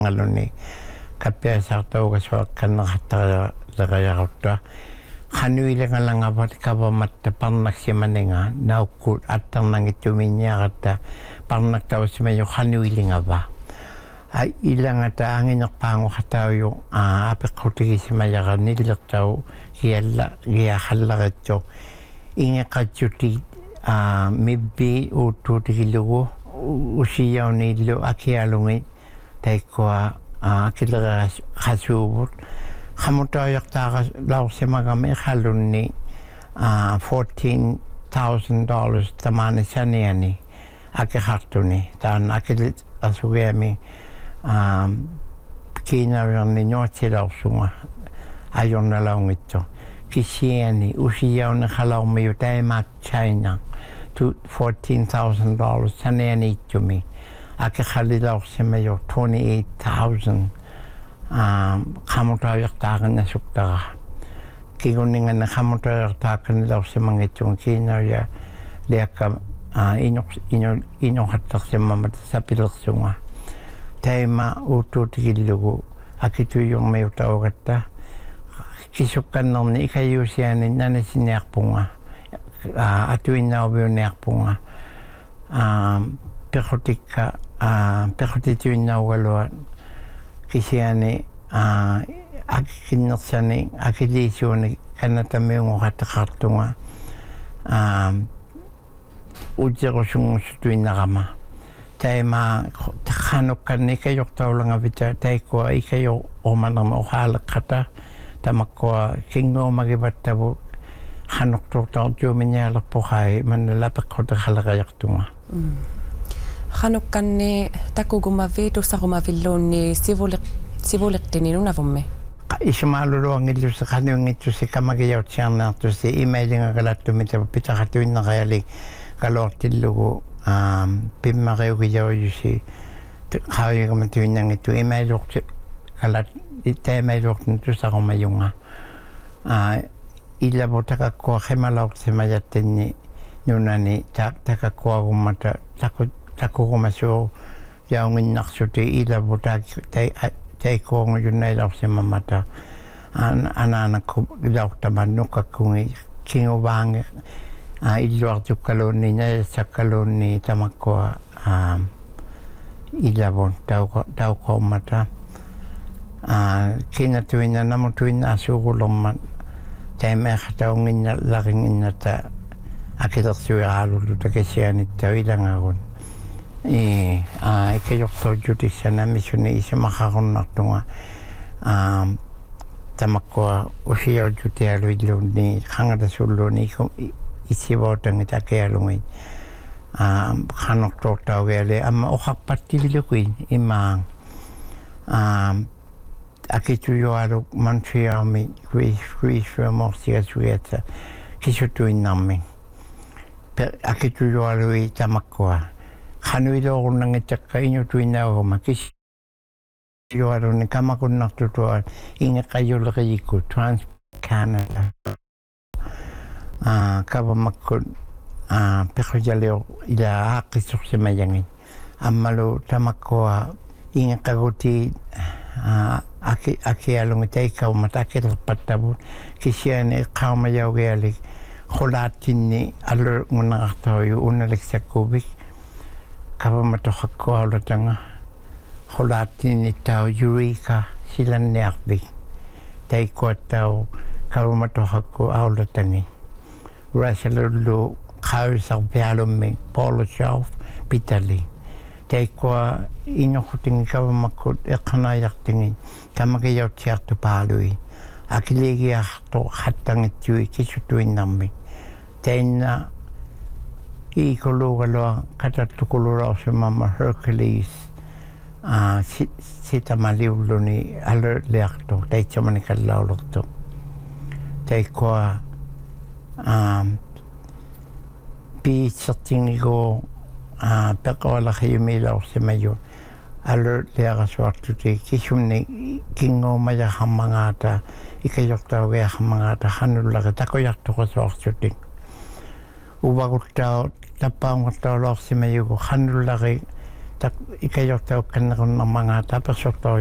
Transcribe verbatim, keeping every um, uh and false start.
ngaluni kappiasartauga suakkannerhattarileqajarutta qanuilengalangavat kavamatta parnaksimaninga naukkut attarnangittuminniaqatta parnaktaussimayu qanuilingava ai ilangata anginerpaanguqatauyu apeqqutigisimajara nillertau kialla giaqallarittu ingeqatsuti mibbi uuttuutigilugu usiyaunillu akialungi taikkoa akilera qasuuvut qamutaajaqtaaqa laursimagami qallunni fourteen thousand dollars tamani saniani akiqartuni taan akil asugiami kiinariarni nuatilausunga ajornalaungittu kisiani usiyauni qalaurmiu taimaak China to fourteen thousand dollars saniani ittumi akiqalilaursimiu twenty-eight thousand qamutaajaqtaaqanna suktara kigunningana qamutaajaqtaaqanilausimangittuun kiinaria liakka ino ino inoqattarsimmamat sapilersunga taima uuttuutigillugu akituyurmiu taugatta kisukkannerni ikayuusiani nanasiniarpunga atuinnauviuniarpunga pequtikka pequtituinnaugalua kisiani akkinnersani akiliisuuni kannatamiungoqattaqartunga uterusungusutuinnaqama taima taqanukkanni ikajortaulangavita taikkua ikajo ormanerma oqaaleqqata tamakkua kinguumagivattavu qanortuurtaartuuminialerpoqai mannalapeqqutaqalaqajartunga qanukkanni takugumavi tussaqumavillunni sivuliq sivuliqtininunavummi ismaaluluangillusi qanuingitsusi kamagijautiarnaartusi imailingagalaattumi tava pitaqatuinneqajali kaluartillugu pimmariugijaujusi qaavigamatuinnangittu imailuorti kalat taimailuortin tussaqumajunga ilavu takakkua qimalaortimajattinni nunani takakkuagummata takugumasuu yaunginnarsuti ilavu taikkuangujunnailausimamata anaanakku ilaurtaman nukkakkungi kinguvaangi illuartukkaluunni najassakkaluunni tamakkua ilavun tauqaummata kinatuinna namutuinna asuugulermat taimeeqataunginna laringinnata akilersuiraalullu takasianittau ilangagun i ikajortorjutissanaamisuni isimaqarunnartunga tamakkua usiorjutialuilluunni qangatasulluuni issivootangit akialungi qanortortaugiali amma oqarpattillukuin imaang akituyualu Montrealmi Greece-Morsigasuiatsa kisutuinnarmi akituyualui tamakkua qanuiloorunangittakka inutuinnaaguma kisiyualuni kamakunnartutua ingeqajuleqiyikku Trans Canada kavamakkut pequjalior ila aaqissorsimajangit ammalu tamakkua ingeqaguti aki akialungi taikaumat akilerpattavut kisiani qaamajaugialik qulaattinni alungunaqartauyu unaliksakkuuvik kavamatoqakkuaulatanga qulaattinni tau Eureka silanniarvik taikkuattau kavamatoqakku aulatangi rasalullu qaavisarpialummi Poloshauf pitali taikkua inoqutingi kavamakkut eqqanaajartingi kamagijautiartupaalui akiligiarto hattangitsui kisutuinnarmi tainna iikuluugalua qatattukululaorsimama Hercules sitamaliulluni alertliartu taitsamani kallaulertu taikkua piitsertingigu peqoalaqiumilaorsimayu alertliaqasuartuti kisumni kinguumajahammangaata ikajortaugiahammangaata qanullaqi takujartuqasuarsutik uvaguttau tappaungattaulaorsimayugu qanullaqi tak ikayok tau kan ng mga tapos yok tau